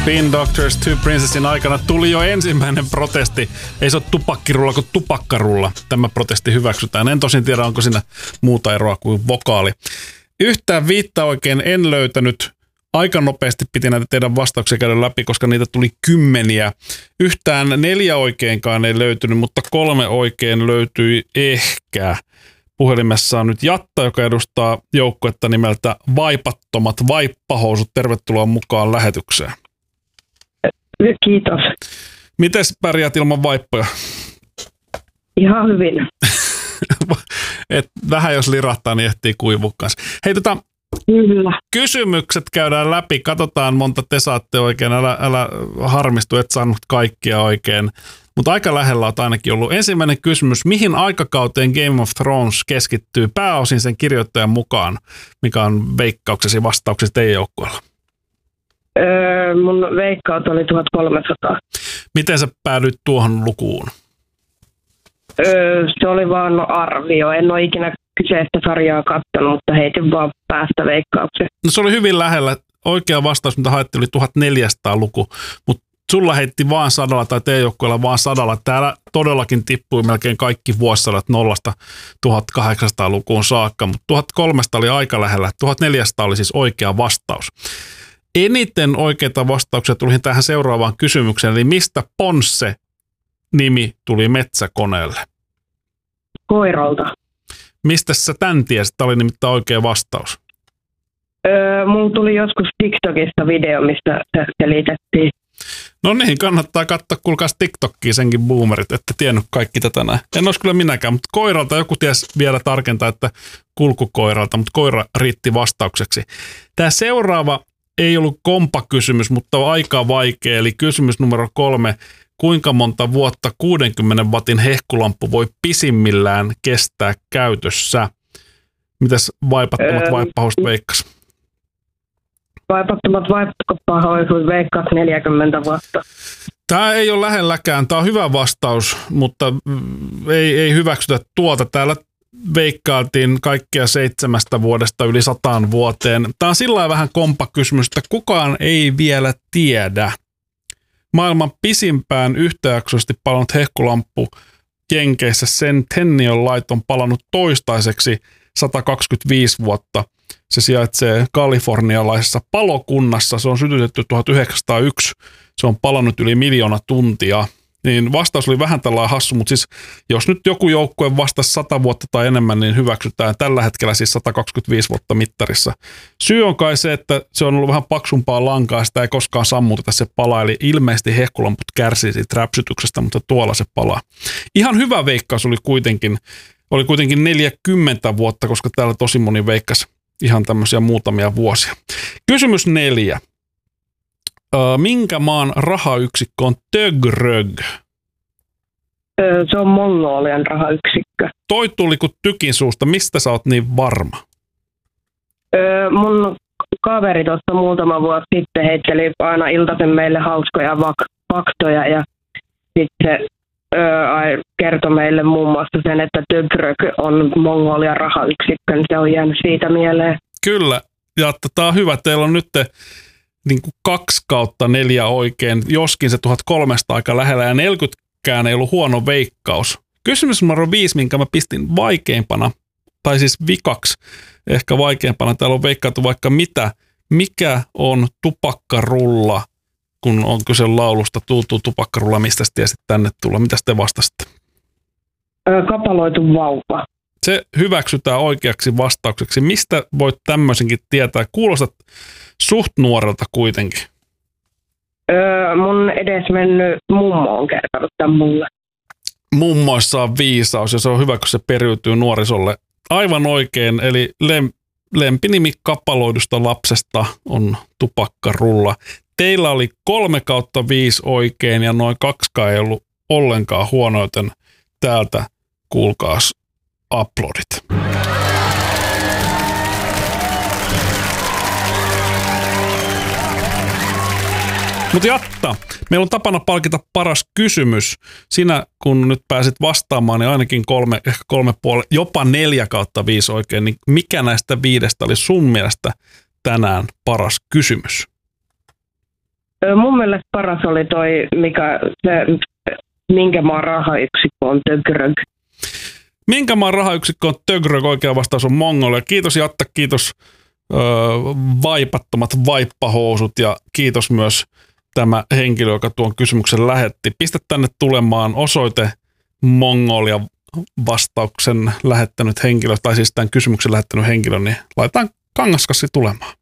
Spin Doctors Two Princessin aikana tuli jo ensimmäinen protesti. Ei se ole tupakkirulla kuin tupakkarulla. Tämä protesti hyväksytään. En tosin tiedä, onko siinä muuta eroa kuin vokaali. Yhtään viittä oikein en löytänyt. Aika nopeasti piti näitä teidän vastauksia käydä läpi, koska niitä tuli kymmeniä. Yhtään 4 oikeinkaan ei löytynyt, mutta 3 oikein löytyi ehkä. Puhelimessa on nyt Jatta, joka edustaa joukkuetta nimeltä Vaipattomat vaippahousut. Tervetuloa mukaan lähetykseen. Kiitos. Mites pärjäät ilman vaippoja? Ihan hyvin. Vähän jos lirahtaa, niin ehtii kuivua kanssa. Hei, Kyllä. Kysymykset käydään läpi. Katsotaan, monta te saatte oikein. Älä harmistu, et saanut kaikkia oikein. Mutta aika lähellä on ainakin ollut. Ensimmäinen kysymys. Mihin aikakauteen Game of Thrones keskittyy pääosin sen kirjoittajan mukaan? Mikä on veikkauksesi vastauksesi teidän joukkueella? Mun veikkaus oli 1300. Miten sä päädyit tuohon lukuun? Se oli vaan arvio. En ole ikinä kyseistä sarjaa katsonut, mutta heitin vaan päästä veikkauksen. No se oli hyvin lähellä. Oikea vastaus, mitä haettiin, oli 1400 luku. Mutta sulla heitti vaan 100 tai teidän joukkueella vaan 100. Täällä todellakin tippui melkein kaikki vuosisadat 0-1800-lukuun saakka, mutta 1300 oli aika lähellä. 1400 oli siis oikea vastaus. Eniten oikeita vastauksia tuli tähän seuraavaan kysymykseen, eli mistä Ponsse-nimi tuli metsäkoneelle? Koiralta. Mistä sä tän tiesit? Tämä oli nimittäin oikea vastaus. Mulla tuli joskus TikTokista video, mistä se selitettiin. No niin, kannattaa katsoa, kuulkaas TikTokia senkin boomerit, ette tiennyt kaikki tätä näin. En olisi kyllä minäkään, mutta koiralta joku ties vielä tarkentaa, että kulkukoiralta, mutta koira riitti vastaukseksi. Tämä seuraava ei ollut kompakysymys, mutta on aika vaikea, eli kysymys numero 3. Kuinka monta vuotta 60 wattin hehkulamppu voi pisimmillään kestää käytössä? Mitäs vaipattomat vaippahousut veikkas? Vaipattomat vaippahousut veikkas 40 vuotta. Tämä ei ole lähelläkään. Tämä on hyvä vastaus, mutta ei hyväksytä tuota. Täällä veikkailtiin kaikkea 7 vuodesta yli 100 vuoteen. Tämä on sillä vähän kompakysymys, että kukaan ei vielä tiedä. Maailman pisimpään yhtäjaksoisesti palannut hehkulamppu Jenkeissä Centennial Light on palannut toistaiseksi 125 vuotta. Se sijaitsee kalifornialaisessa palokunnassa. Se on sytytetty 1901. Se on palannut yli 1 000 000 tuntia. Niin vastaus oli vähän tällainen hassu, mutta siis jos nyt joku joukkue vastasi 100 vuotta tai enemmän, niin hyväksytään tällä hetkellä siis 125 vuotta mittarissa. Syy on kai se, että se on ollut vähän paksumpaa lankaa, sitä ei koskaan sammuteta, se palaa, eli ilmeisesti hehkulamput kärsii siitä räpsytyksestä, mutta tuolla se palaa. Ihan hyvä veikkaus oli kuitenkin 40 vuotta, koska täällä tosi moni veikkasi ihan tämmöisiä muutamia vuosia. Kysymys 4. Minkä maan rahayksikkö on Tögrög? Se on Mongolian rahayksikkö. Toi tuli kuin tykin suusta. Mistä sä oot niin varma? Mun kaveri tuossa muutama vuosi sitten heitteli aina iltaisen meille hauskoja faktoja ja sitten kertoi meille muun muassa sen, että Tögrög on Mongolian rahayksikkö, niin se on jäänyt siitä mieleen. Kyllä, ja tämä on hyvä. Teillä on nyt niin 2/4 oikein, joskin se 1300 aika lähellä ja 40kään ei ollut huono veikkaus. Kysymys numero 5, minkä mä pistin vaikeimpana, tai siis vikaksi ehkä vaikeimpana. Täällä on veikkailtu vaikka mitä. Mikä on tupakkarulla, kun on kyse laulusta Tultuu tupakkarulla, mistä sä tiesit tänne tulla? Mitä te vastasitte? Kapaloitu vauva. Se hyväksytään oikeaksi vastaukseksi. Mistä voit tämmöisenkin tietää? Kuulostat suht nuorelta kuitenkin. Mun edesmennyt mummo on kertonut tämän mulle. Mummoissa on viisaus ja se on hyvä, kun se periytyy nuorisolle. Aivan oikein, eli lempinimi kapaloidusta lapsesta on tupakkarulla. Teillä oli 3/5 oikein ja noin 2 ei ollut ollenkaan huono, joten täältä kuulkaas aplodit. Mutta Jatta, meillä on tapana palkita paras kysymys. Sinä, kun nyt pääsit vastaamaan, niin ainakin 3,5, jopa 4/5 oikein. Niin mikä näistä 5 oli sun mielestä tänään paras kysymys? Mun mielestä paras oli toi, minkä maan rahayksikkö on Tögrög. Minkä maan rahayksikkö on Tögrög? Oikea vastaus on Mongolia. Kiitos Jatta, kiitos vaipattomat vaippahousut ja kiitos myös tämä henkilö, joka tuon kysymyksen lähetti. Pistä tänne tulemaan osoite Mongolia vastauksen lähettänyt henkilö, tai siis tämän kysymyksen lähettänyt henkilö, niin laitetaan kangaskassi tulemaan.